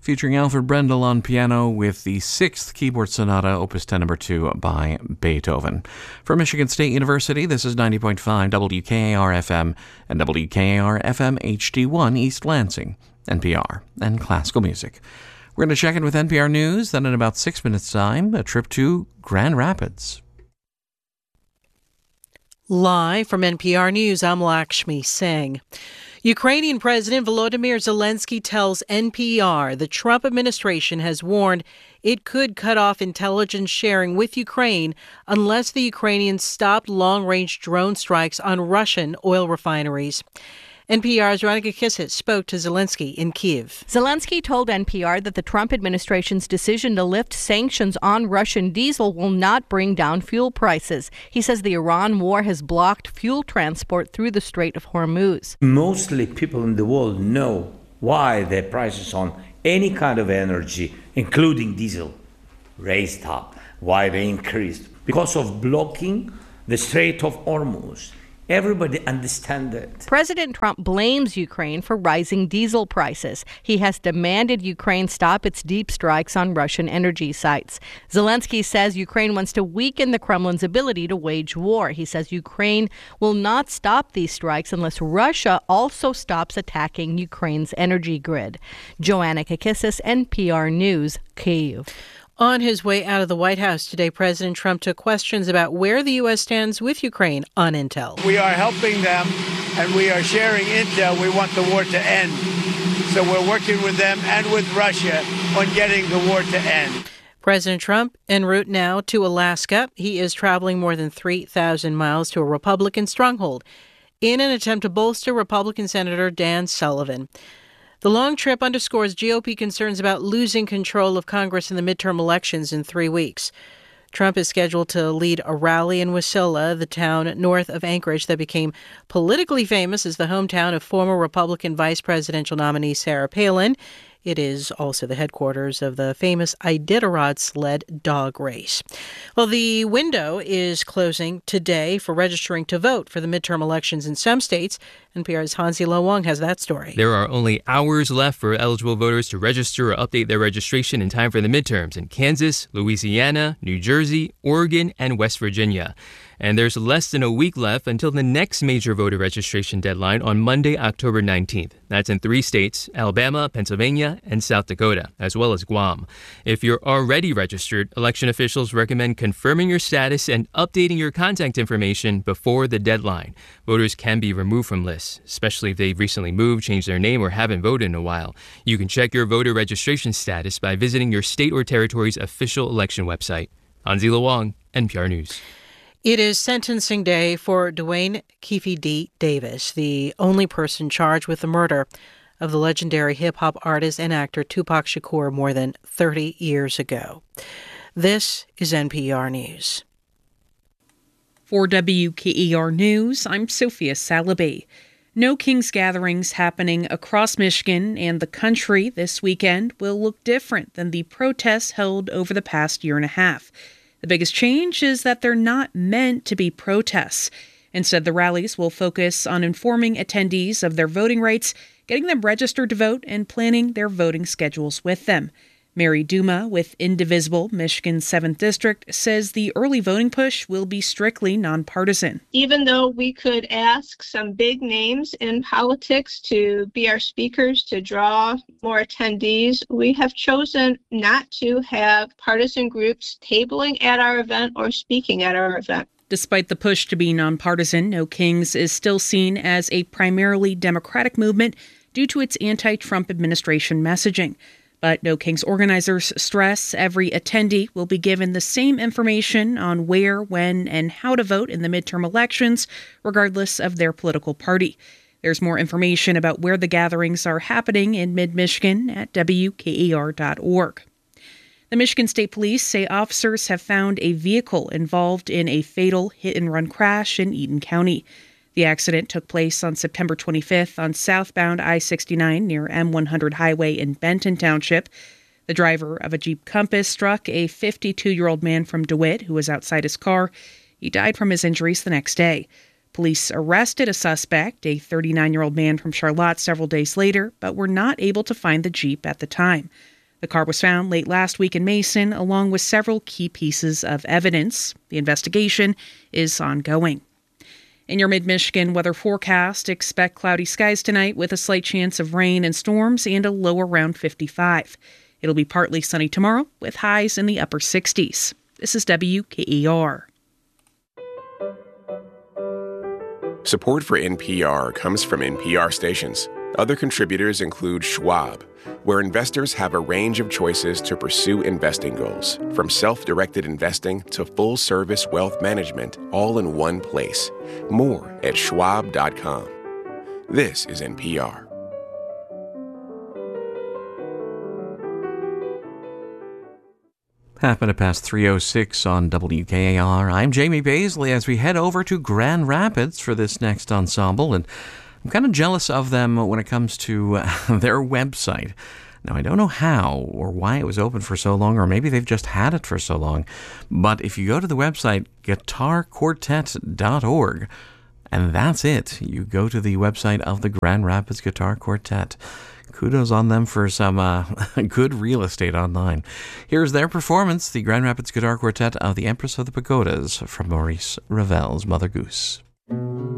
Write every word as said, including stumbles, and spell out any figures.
featuring Alfred Brendel on piano with the Sixth Keyboard Sonata, Opus ten number two by Beethoven. From Michigan State University, this is ninety point five W K A R F M and W K A R F M H D one East Lansing, N P R, and classical music. We're going to check in with N P R News, then in about six minutes' time, a trip to Grand Rapids. Live from N P R News, I'm Lakshmi Singh. Ukrainian President Volodymyr Zelensky tells N P R the Trump administration has warned it could cut off intelligence sharing with Ukraine unless the Ukrainians stopped long-range drone strikes on Russian oil refineries. N P R's Veronica Kissis spoke to Zelensky in Kyiv. Zelensky told N P R that the Trump administration's decision to lift sanctions on Russian diesel will not bring down fuel prices. He says the Iran war has blocked fuel transport through the Strait of Hormuz. Mostly people in the world know why the prices on any kind of energy, including diesel, raised up, why they increased. Because of blocking the Strait of Hormuz. Everybody understands it. President Trump blames Ukraine for rising diesel prices. He has demanded Ukraine stop its deep strikes on Russian energy sites. Zelensky says Ukraine wants to weaken the Kremlin's ability to wage war. He says Ukraine will not stop these strikes unless Russia also stops attacking Ukraine's energy grid. Joanna Kakissis, N P R News, Kyiv. On his way out of the White House today, President Trump took questions about where the U S stands with Ukraine on intel. We are helping them, and we are sharing intel. We want the war to end. So we're working with them and with Russia on getting the war to end. President Trump en route now to Alaska. He is traveling more than three thousand miles to a Republican stronghold in an attempt to bolster Republican Senator Dan Sullivan. The long trip underscores G O P concerns about losing control of Congress in the midterm elections in three weeks. Trump is scheduled to lead a rally in Wasilla, the town north of Anchorage that became politically famous as the hometown of former Republican vice presidential nominee Sarah Palin. It is also the headquarters of the famous Iditarod sled dog race. Well, the window is closing today for registering to vote for the midterm elections in some states. N P R's Hansi Lo Wong has that story. There are only hours left for eligible voters to register or update their registration in time for the midterms in Kansas, Louisiana, New Jersey, Oregon, and West Virginia. And there's less than a week left until the next major voter registration deadline on Monday, October nineteenth. That's in three states, Alabama, Pennsylvania, and South Dakota, as well as Guam. If you're already registered, election officials recommend confirming your status and updating your contact information before the deadline. Voters can be removed from lists, especially if they've recently moved, changed their name, or haven't voted in a while. You can check your voter registration status by visiting your state or territory's official election website. Hansi Lo Wong, N P R News. It is sentencing day for Duane Keffe D. Davis, the only person charged with the murder of the legendary hip-hop artist and actor Tupac Shakur more than thirty years ago. This is N P R News. For W K E R News, I'm Sophia Salaby. No King's gatherings happening across Michigan and the country this weekend will look different than the protests held over the past year and a half. The biggest change is that they're not meant to be protests. Instead, the rallies will focus on informing attendees of their voting rights, getting them registered to vote, and planning their voting schedules with them. Mary Duma with Indivisible, Michigan's seventh District, says the early voting push will be strictly nonpartisan. Even though we could ask some big names in politics to be our speakers to draw more attendees, we have chosen not to have partisan groups tabling at our event or speaking at our event. Despite the push to be nonpartisan, No Kings is still seen as a primarily Democratic movement due to its anti-Trump administration messaging. But No Kings organizers stress every attendee will be given the same information on where, when, and how to vote in the midterm elections, regardless of their political party. There's more information about where the gatherings are happening in mid-Michigan at W K E R dot org. The Michigan State Police say officers have found a vehicle involved in a fatal hit-and-run crash in Eaton County. The accident took place on September twenty-fifth on southbound I sixty-nine near M one hundred Highway in Benton Township. The driver of a Jeep Compass struck a fifty-two-year-old man from DeWitt who was outside his car. He died from his injuries the next day. Police arrested a suspect, a thirty-nine-year-old man from Charlotte, several days later, but were not able to find the Jeep at the time. The car was found late last week in Mason, along with several key pieces of evidence. The investigation is ongoing. In your mid-Michigan weather forecast, expect cloudy skies tonight with a slight chance of rain and storms and a low around fifty-five. It'll be partly sunny tomorrow with highs in the upper sixties. This is W K E R. Support for N P R comes from N P R stations. Other contributors include Schwab, where investors have a range of choices to pursue investing goals, from self-directed investing to full-service wealth management, all in one place. More at schwab dot com. This is N P R. Half minute past three oh six on W K A R. I'm Jamie Baisley as we head over to Grand Rapids for this next ensemble, and I'm kind of jealous of them when it comes to uh, their website. Now, I don't know how or why it was open for so long, or maybe they've just had it for so long, but if you go to the website guitar quartet dot org, and that's it, you go to the website of the Grand Rapids Guitar Quartet. Kudos on them for some uh, good real estate online. Here's their performance, the Grand Rapids Guitar Quartet of the Empress of the Pagodas from Maurice Ravel's Mother Goose.